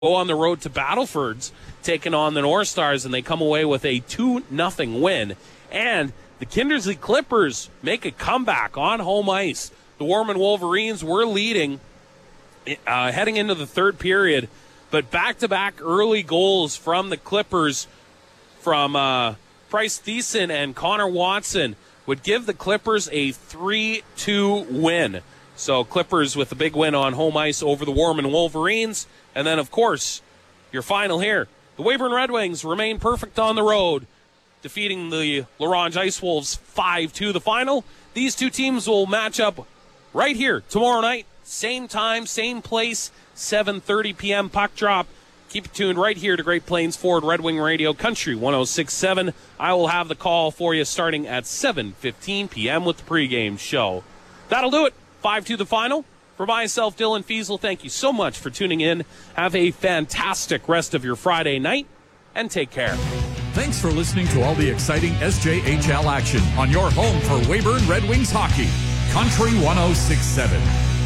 go on the road to Battlefords, taking on the North Stars, and they come away with a 2-0 win. And the Kindersley Clippers make a comeback on home ice. The Warman Wolverines were leading heading into the third period, but back-to-back early goals from the Clippers from Bryce Thiessen and Connor Watson would give the Clippers a 3-2 win. So Clippers with a big win on home ice over the Warman Wolverines. And then, of course, your final here. The Weyburn Red Wings remain perfect on the road, defeating the Larange Ice Wolves 5-2 the final. These two teams will match up right here tomorrow night. Same time, same place, 7:30 p.m. puck drop. Keep it tuned right here to Great Plains Ford Red Wing Radio Country 106.7. I will have the call for you starting at 7:15 p.m. with the pregame show. That'll do it. 5-2 the final. For myself, Dylan Fiesel, thank you so much for tuning in. Have a fantastic rest of your Friday night, and take care. Thanks for listening to all the exciting SJHL action on your home for Weyburn Red Wings hockey. Country 106.7.